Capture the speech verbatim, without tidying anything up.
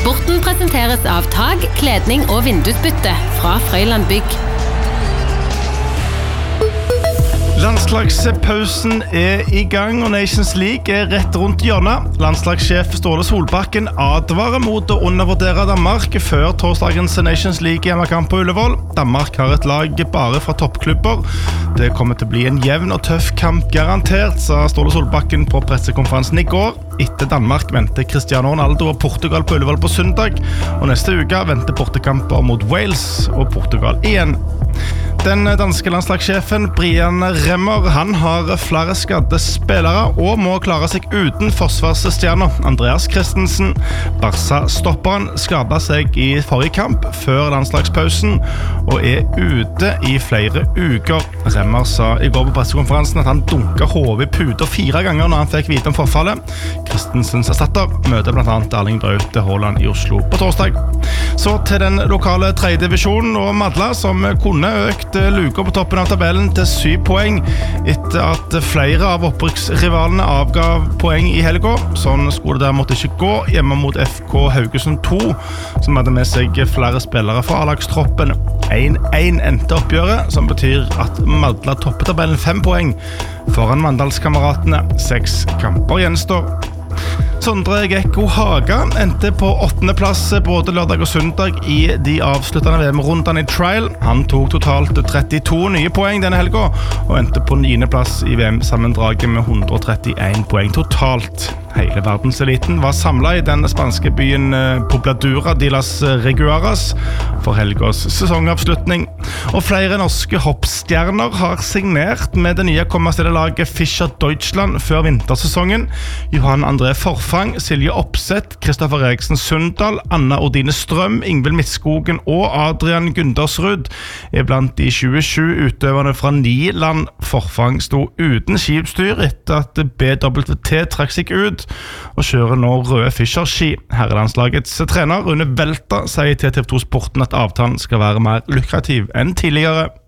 Sporten presenteres av Tag, kledning og vindusbytte fra Frøyland Bygg. Landslagspausen er i gang, og Nations League er rett rundt hjørnet. Landslagssjef Ståle Solbakken advarer mot å undervurdere Danmark før torsdagens Nations League hjemmekamp på Ullevål. Danmark har et lag bare fra toppklubber. Det kommer til å bli en jevn og tøff kamp garantert, sa Ståle Solbakken på pressekonferansen i går. Etter Danmark venter Cristiano Ronaldo og Portugal på Ullevål på søndag, og neste uke venter bortekamper mot Wales og Portugal igjen. Den danske landslagssjefen Brian Remmer, han har flere skadde spillere og må klare seg uten forsvarsstjerner. Andreas Christensen, Barca-stopperen, skadet seg i forrige kamp før landslagspausen og er ute i flere uker. Remmer sa i går på pressekonferansen at han dunket hodet i puter fire ganger når han fikk vite om forfallet. Christensens erstatter møter blant annet Erling Braut Haaland i Oslo på torsdag. Så til den lokale tredje divisjonen og Madla, som kunne økt luka på toppen av tabellen til syv poeng etter at flere av opprykksrivalene avgav poeng i helga. Sånn skulle det derimot ikke gå hjemme mot F K Haugesund to, som hadde med seg flere spillere fra A-lagstroppen. én én endte oppgjøret, som betyr at Madla topper tabellen fem poeng foran Mandalskameratene. Seks kamper gjenstår. Sondre Gekko Haga endte på åttende plass både lørdag og søndag i de avsluttende V M-rundene i trial. Han tok totalt trettito nye poeng denne helga og endte på niende plass i V M-sammendraget med hundre og trettien poeng totalt. Hele verdenseliten var samlet i den spanske byen Pobladura de las Reguaras for helgas sesongavslutning. Og flere norske hoppstjerner har signert med det nye kommersielle laget Fischer Deutschland før vintersesongen. Johan André Forfang, Silje Opseth, Kristoffer Eriksen Sundal, Anna Ordine Strøm, Ingvild Midtskogen og Adrian Gundersrud er blant de tjuesju utøverne fra ni land. Forfang sto uten skipstyr etter at B W T trakk seg ut og kjører nå røde Fischer-ski. Herrelandslagets trener Rune Velta sier til T V to Sporten at avtalen skal være mer lukrativ enn tidligere.